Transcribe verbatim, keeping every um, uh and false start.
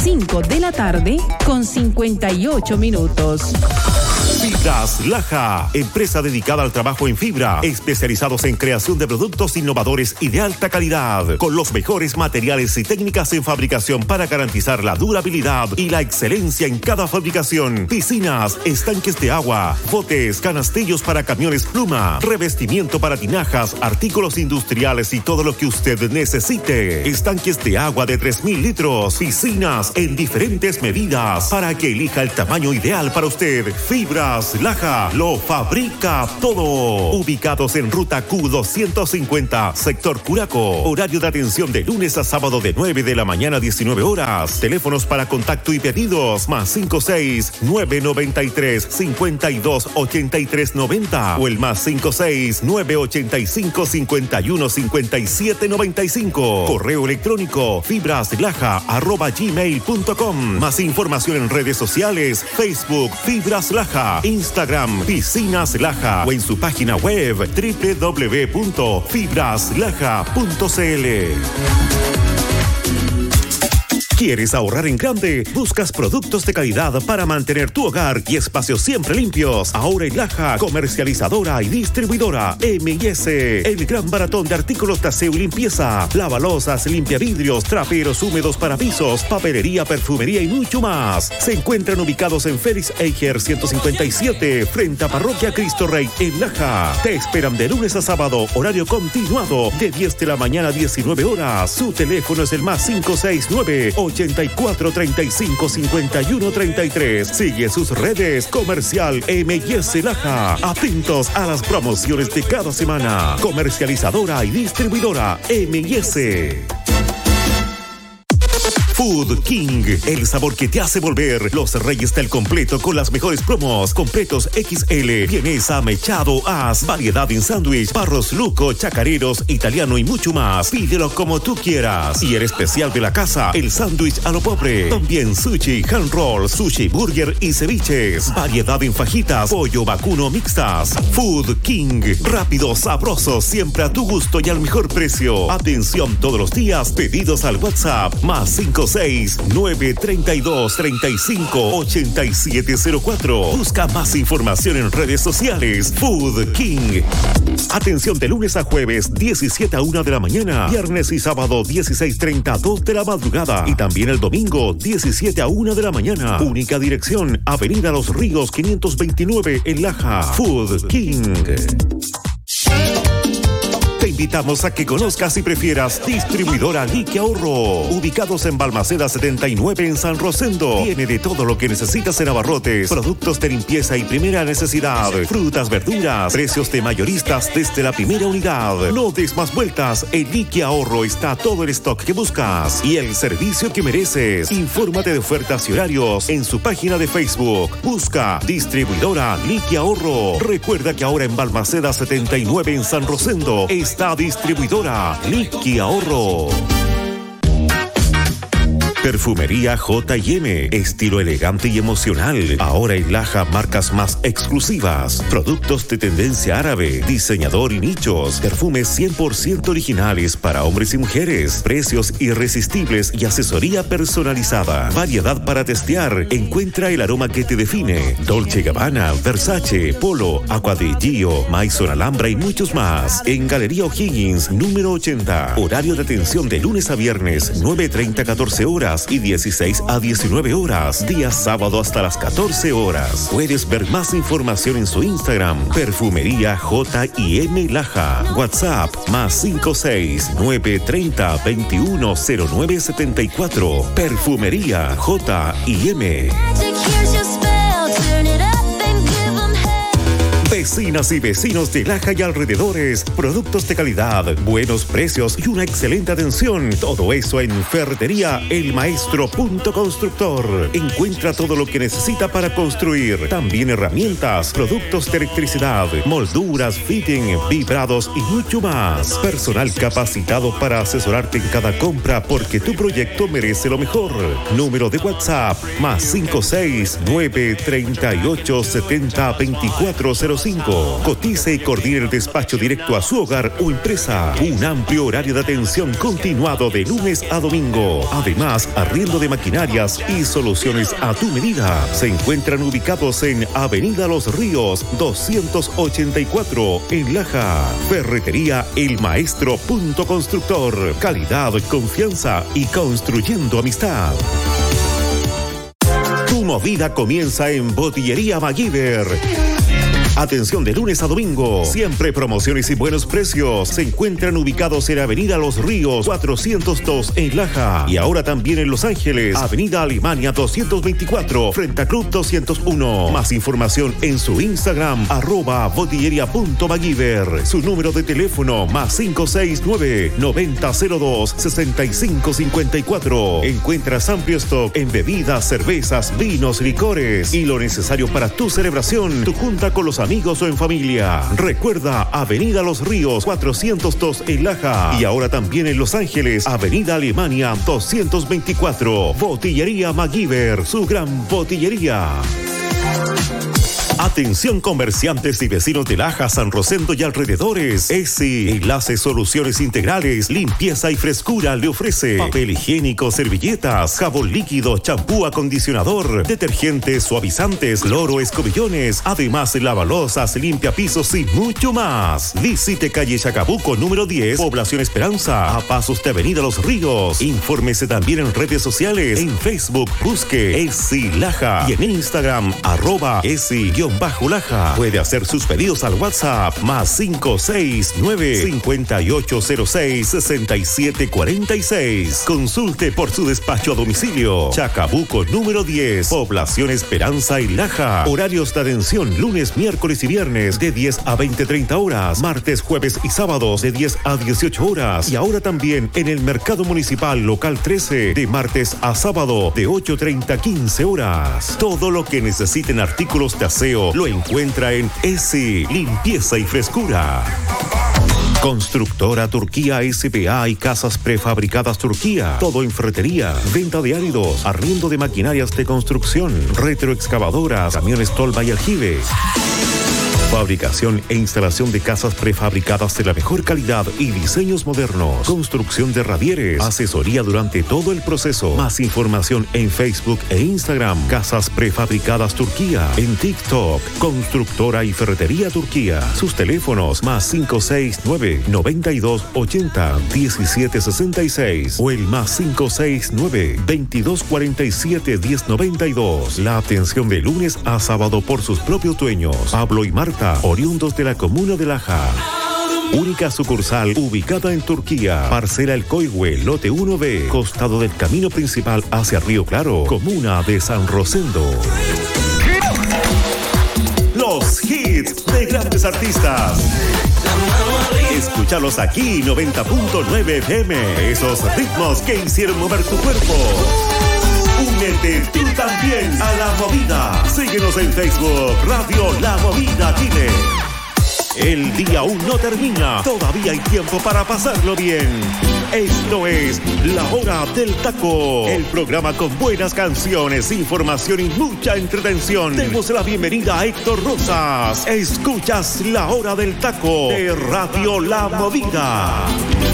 cinco de la tarde con cincuenta y ocho minutos. Fibras Laja, empresa dedicada al trabajo en fibra, especializados en creación de productos innovadores y de alta calidad, con los mejores materiales y técnicas en fabricación para garantizar la durabilidad y la excelencia en cada fabricación. Piscinas, estanques de agua, botes, canastillos para camiones pluma, revestimiento para tinajas, artículos industriales y todo lo que usted necesite. Estanques de agua de tres mil litros, piscinas en diferentes medidas para que elija el tamaño ideal para usted. Fibras Laja lo fabrica todo. Ubicados en ruta Q doscientos cincuenta, sector Curaco. Horario de atención de lunes a sábado de nueve de la mañana a diecinueve horas. Teléfonos para contacto y pedidos más cinco seis nueve nueve tres cinco dos ocho tres nueve cero o el más cinco seis nueve ocho cinco cinco uno cinco siete nueve cinco. Correo electrónico fibraslaja arroba gmail punto com. Más información en redes sociales: Facebook Fibras Laja, Instagram Piscinas Laja o en su página web doble u doble u doble u punto fibras laja punto c l. ¿Quieres ahorrar en grande? ¿Buscas productos de calidad para mantener tu hogar y espacios siempre limpios? Ahora en Laja, comercializadora y distribuidora M y S, el gran baratón de artículos de aseo y limpieza, lavalosas, limpiavidrios, traperos húmedos para pisos, papelería, perfumería y mucho más. Se encuentran ubicados en Félix Eicher ciento cincuenta y siete, frente a Parroquia Cristo Rey en Laja. Te esperan de lunes a sábado, horario continuado, de diez de la mañana a diecinueve horas. Su teléfono es el más cinco seis nueve ochenta y cuatro treinta y cinco cincuenta y uno treinta y tres. Sigue sus redes. Comercial M y S Laja. Atentos a las promociones de cada semana. Comercializadora y distribuidora M y S. Food King, el sabor que te hace volver. Los reyes del completo con las mejores promos. Completos equis ele, vienesa, mechado, as, variedad en sándwich, barros luco, chacareros, italiano y mucho más. Pídelo como tú quieras. Y el especial de la casa, el sándwich a lo pobre. También sushi, hand roll, sushi, burger y ceviches. Variedad en fajitas, pollo, vacuno, mixtas. Food King, rápido, sabroso, siempre a tu gusto y al mejor precio. Atención todos los días, pedidos al WhatsApp, más cinco seis nueve treinta y dos treinta y cinco ochenta y siete cero cuatro. Busca más información en redes sociales. Food King. Atención de lunes a jueves, diecisiete a una de la mañana. Viernes y sábado, dieciséis treinta a dos de la madrugada. Y también el domingo, diecisiete a una de la mañana. Única dirección, Avenida Los Ríos quinientos veintinueve en Laja. Food King. Te invitamos a que conozcas y prefieras Distribuidora Liqui Ahorro. Ubicados en Balmaceda setenta y nueve en San Rosendo. Tiene de todo lo que necesitas en abarrotes, productos de limpieza y primera necesidad, frutas, verduras, precios de mayoristas desde la primera unidad. No des más vueltas, en Liqui Ahorro está todo el stock que buscas y el servicio que mereces. Infórmate de ofertas y horarios en su página de Facebook. Busca Distribuidora Liqui Ahorro. Recuerda que ahora en Balmaceda setenta y nueve en San Rosendo es esta distribuidora Liqui Ahorro. Perfumería J y M, estilo elegante y emocional. Ahora en Laja, marcas más exclusivas, productos de tendencia árabe, diseñador y nichos, perfumes cien por ciento originales para hombres y mujeres, precios irresistibles y asesoría personalizada. Variedad para testear. Encuentra el aroma que te define. Dolce Gabbana, Versace, Polo, Aqua di Gio, Maison Alhambra y muchos más. En Galería O'Higgins, número ochenta. Horario de atención de lunes a viernes, nueve treinta a catorce horas. Y dieciséis a diecinueve horas, día sábado hasta las catorce horas. Puedes ver más información en su Instagram, Perfumería J y M Laja. WhatsApp, más cinco seis nueve treinta veintiuno cero nueve setenta y cuatro. Perfumería J y M. Vecinas y vecinos de Laja y alrededores, productos de calidad, buenos precios y una excelente atención. Todo eso en Ferretería El Maestro Punto Constructor. Encuentra todo lo que necesita para construir. También herramientas, productos de electricidad, molduras, fitting, vibrados y mucho más. Personal capacitado para asesorarte en cada compra porque tu proyecto merece lo mejor. Número de WhatsApp, más cinco seis nueve treinta y ocho setenta veinticuatro cero cinco. cinco. Cotice y coordine el despacho directo a su hogar o empresa. Un amplio horario de atención continuado de lunes a domingo. Además, arriendo de maquinarias y soluciones a tu medida. Se encuentran ubicados en Avenida Los Ríos, doscientos ochenta y cuatro, en Laja. Ferretería El Maestro Punto Constructor. Calidad, confianza y construyendo amistad. Tu movida comienza en Botillería MacGyver. Atención de lunes a domingo. Siempre promociones y buenos precios. Se encuentran ubicados en Avenida Los Ríos, cuatrocientos dos en Laja. Y ahora también en Los Ángeles, Avenida Alemania doscientos veinticuatro, frente a Club doscientos uno. Más información en su Instagram, arroba botillería.macgyver. Su número de teléfono, más cinco seis nueve, noventa cero dos, sesenta y cinco cincuenta y cuatro. Encuentras amplio stock en bebidas, cervezas, vinos, licores y lo necesario para tu celebración, tu junta con los amigos o en familia. Recuerda, Avenida Los Ríos, cuatrocientos dos en Laja. Y ahora también en Los Ángeles, Avenida Alemania doscientos veinticuatro. Botillería MacGyver, su gran botillería. Atención comerciantes y vecinos de Laja, San Rosendo y alrededores. ESI, Enlace Soluciones Integrales, limpieza y frescura le ofrece papel higiénico, servilletas, jabón líquido, champú, acondicionador, detergentes, suavizantes, cloro, escobillones, además lavalosas, limpia pisos y mucho más. Visite calle Chacabuco número diez, Población Esperanza, a pasos de Avenida Los Ríos. Infórmese también en redes sociales, en Facebook, busque ESI Laja y en Instagram, arroba ESI bajo Laja. Puede hacer sus pedidos al WhatsApp más cinco seis nueve, cinco ocho cero seis, seis siete cuatro seis. Consulte por su despacho a domicilio. Chacabuco número diez, Población Esperanza y Laja. Horarios de atención lunes, miércoles y viernes de diez a veinte treinta horas. Martes, jueves y sábados de diez a dieciocho horas. Y ahora también en el Mercado Municipal Local trece de martes a sábado de ocho treinta a quince horas. Todo lo que necesiten artículos de aseo lo encuentra en ESI, limpieza y frescura. Constructora Turquía S P A y Casas Prefabricadas Turquía. Todo en ferretería, venta de áridos, arriendo de maquinarias de construcción, retroexcavadoras, camiones tolva y aljibe. Fabricación e instalación de casas prefabricadas de la mejor calidad y diseños modernos. Construcción de radieres. Asesoría durante todo el proceso. Más información en Facebook e Instagram. Casas Prefabricadas Turquía. En TikTok. Constructora y Ferretería Turquía. Sus teléfonos más cinco seis nueve, noventa y dos ochenta, diecisiete sesenta y seis o el más cinco seis nueve, veintidós cuarenta y siete, diez noventa y dos. La atención de lunes a sábado por sus propios dueños. Pablo y Marta, oriundos de la comuna de Laja. Única sucursal ubicada en Turquía. Parcela El Coihue, lote uno B, costado del camino principal hacia Río Claro, comuna de San Rosendo. Los hits de grandes artistas. Escúchalos aquí, noventa punto nueve F M. Esos ritmos que hicieron mover tu cuerpo. Únete tú también a la movida. Síguenos en Facebook, Radio La Movida Chile. El día aún no termina. Todavía hay tiempo para pasarlo bien. Esto es La Hora del Taco, el programa con buenas canciones, información y mucha entretención. Demos la bienvenida a Héctor Rosas. Escuchas La Hora del Taco de Radio La Movida.